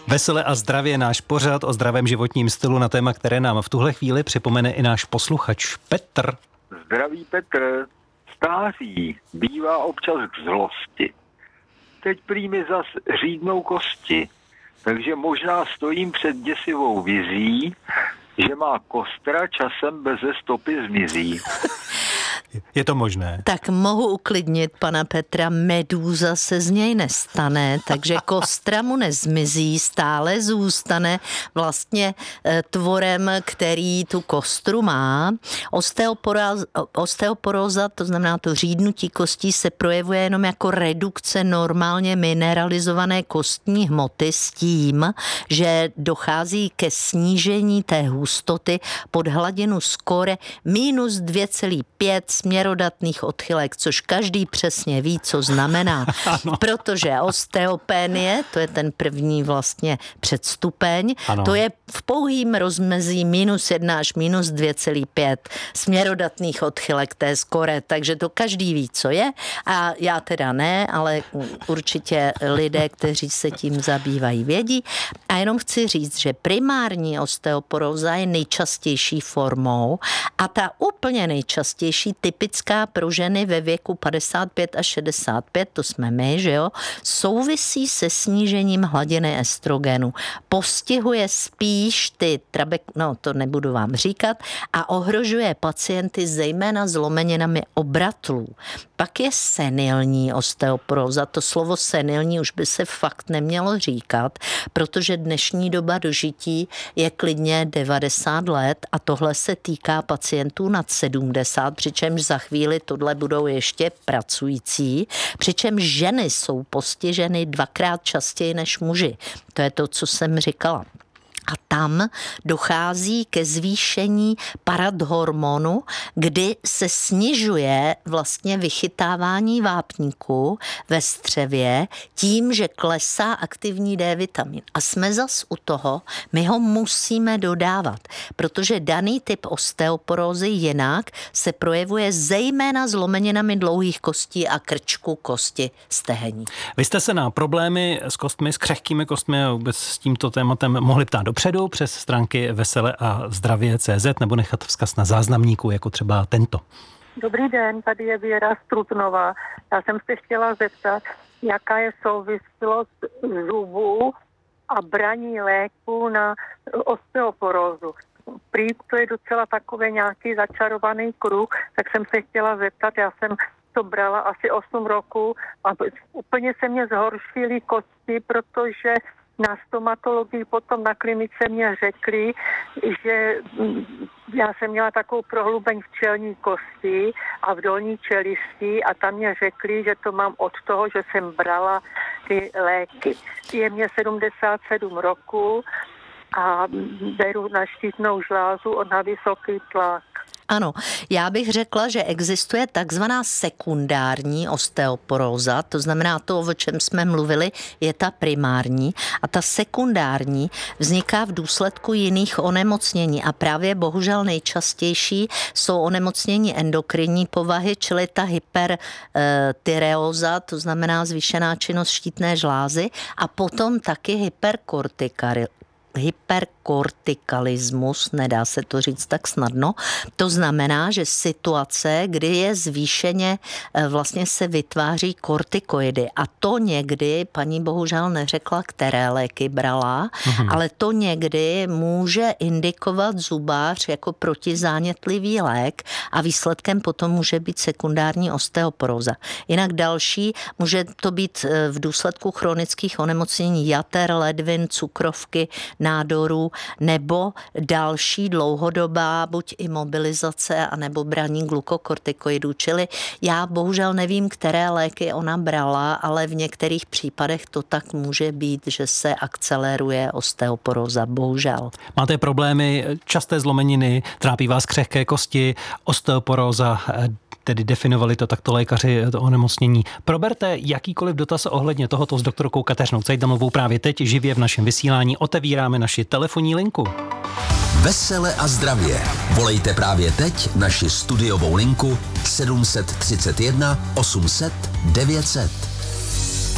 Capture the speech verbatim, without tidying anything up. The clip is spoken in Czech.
Vesele a zdravě, náš pořad o zdravém životním stylu na téma, které nám v tuhle chvíli připomene i náš posluchač Petr. Zdraví Petr, stáří bývá občas k zlosti. Teď prý mi zas řídnou kosti, takže možná stojím před děsivou vizí, že má kostra časem beze stopy zmizí. Je to možné? Tak mohu uklidnit pana Petra, medúza se z něj nestane, takže kostra mu nezmizí, stále zůstane vlastně tvorem, který tu kostru má. Osteoporóza, osteoporóza, to znamená to řídnutí kostí, se projevuje jenom jako redukce normálně mineralizované kostní hmoty s tím, že dochází ke snížení té hustoty pod hladinu skóre minus dvě celá pět směrodatných odchylek, což každý přesně ví, co znamená. Protože osteopénie, to je ten první vlastně předstupeň, ano. To je v pouhým rozmezí minus jedna až minus dvě celá pět směrodatných odchylek té skóre, takže to každý ví, co je a já teda ne, ale určitě lidé, kteří se tím zabývají, vědí. A jenom chci říct, že primární osteoporóza je nejčastější formou a ta úplně nejčastější typická pro ženy ve věku padesát pět až šedesát pět, to jsme my, že jo, souvisí se snížením hladiny estrogenu. Postihuje spíš ty trabek, no to nebudu vám říkat, a ohrožuje pacienty zejména zlomeninami obratlů. Pak je senilní osteoporóza. To slovo senilní už by se fakt nemělo říkat, protože dnešní doba dožití je klidně devadesát let a tohle se týká pacientů nad sedmdesát, přičemž za chvíli tohle budou ještě pracující, přičemž ženy jsou postiženy dvakrát častěji než muži. To je to, co jsem říkala. A tam dochází ke zvýšení paradhormonu, kdy se snižuje vlastně vychytávání vápníku ve střevě tím, že klesá aktivní D vitamin. A jsme zas u toho, my ho musíme dodávat, protože daný typ osteoporózy jinak se projevuje zejména zlomeninami dlouhých kostí a krčku kosti stehení. Vy jste se na problémy s kostmi, s křehkými kostmi a vůbec s tímto tématem mohli ptát dopředu přes stránky vesele a zdravě tečka cé zet nebo nechat vzkaz na záznamníku, jako třeba tento. Dobrý den, tady je Věra z Trutnova. Já jsem se chtěla zeptat, jaká je souvislost zubů a braní léku na osteoporózu. Prý to je docela takový nějaký začarovaný kruh, tak jsem se chtěla zeptat, já jsem to brala asi osm roků a úplně se mě zhoršily kosti, protože na stomatologii potom na klinice mě řekli, že já jsem měla takovou prohlubeň v čelní kosti a v dolní čelisti a tam mě řekli, že to mám od toho, že jsem brala ty léky. Je mě sedmdesát sedm roku a beru na štítnou žlázu na vysoký tlak. Ano, já bych řekla, že existuje takzvaná sekundární osteoporóza, to znamená to, o čem jsme mluvili, je ta primární a ta sekundární vzniká v důsledku jiných onemocnění a právě bohužel nejčastější jsou onemocnění endokrinní povahy, čili ta hypertyreóza, to znamená zvýšená činnost štítné žlázy a potom taky hyperkortikary. hyperkortikalismus, nedá se to říct tak snadno. To znamená, že situace, kdy je zvýšeně, vlastně se vytváří kortikoidy. A to někdy, paní bohužel neřekla, které léky brala, mhm. ale to někdy může indikovat zubář jako protizánětlivý lék a výsledkem potom může být sekundární osteoporóza. Jinak další, může to být v důsledku chronických onemocnění jater, ledvin, cukrovky, nádorů nebo další dlouhodobá buď imobilizace anebo braní glukokortikoidů. Čili já bohužel nevím, které léky ona brala, ale v některých případech to tak může být, že se akceleruje osteoporóza. Bohužel. Máte problémy, časté zlomeniny, trápí vás křehké kosti, osteoporóza, tedy definovali to takto lékaři, to onemocnění. Proberte jakýkoliv dotaz ohledně tohoto s doktorkou Kateřinou Cajdamovou právě teď živě v našem vysílání. Otevíráme naši telefonní linku. Vesele a zdravě. Volejte právě teď naši studiovou linku sedm set třicet jedna osm set devět set.